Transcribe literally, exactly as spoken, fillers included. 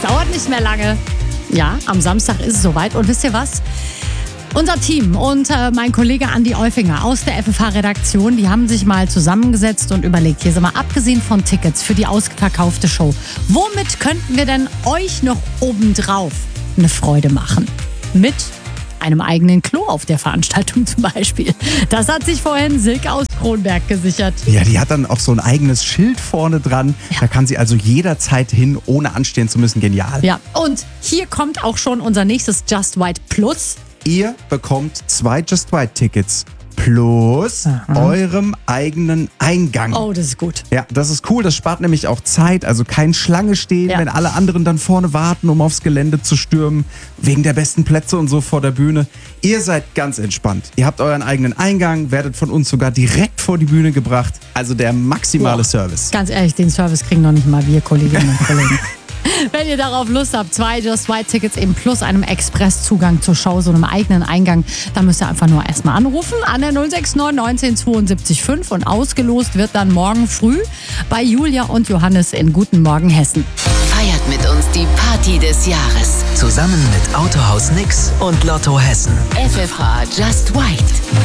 dauert nicht mehr lange. Ja, am Samstag ist es soweit. Und wisst ihr was? Unser Team und äh, mein Kollege Andi Euffinger aus der F F H-Redaktion, die haben sich mal zusammengesetzt und überlegt, hier sind wir abgesehen von Tickets für die ausverkaufte Show, womit könnten wir denn euch noch obendrauf eine Freude machen? Mit einem eigenen Klo auf der Veranstaltung zum Beispiel. Das hat sich vorhin Silke aus Kronberg gesichert. Ja, die hat dann auch so ein eigenes Schild vorne dran. Ja. Da kann sie also jederzeit hin, ohne anstehen zu müssen. Genial. Ja, und hier kommt auch schon unser nächstes Just White Plus. Ihr bekommt zwei Just White Tickets plus Aha. eurem eigenen Eingang. Oh, das ist gut. Ja, das ist cool. Das spart nämlich auch Zeit. Also kein Schlange stehen, ja. wenn alle anderen dann vorne warten, um aufs Gelände zu stürmen. Wegen der besten Plätze und so vor der Bühne. Ihr seid ganz entspannt. Ihr habt euren eigenen Eingang, werdet von uns sogar direkt vor die Bühne gebracht. Also der maximale Boah. Service. Ganz ehrlich, den Service kriegen noch nicht mal wir Kolleginnen und Kollegen. Wenn ihr darauf Lust habt, zwei Just White Tickets eben plus einem Expresszugang zur Show, so einem eigenen Eingang, dann müsst ihr einfach nur erstmal anrufen an der null sechs neun neunzehn zweiundsiebzig fünf und ausgelost wird dann morgen früh bei Julia und Johannes in Guten Morgen Hessen. Feiert mit uns die Party des Jahres. Zusammen mit Autohaus Nix und Lotto Hessen. F F H Just White.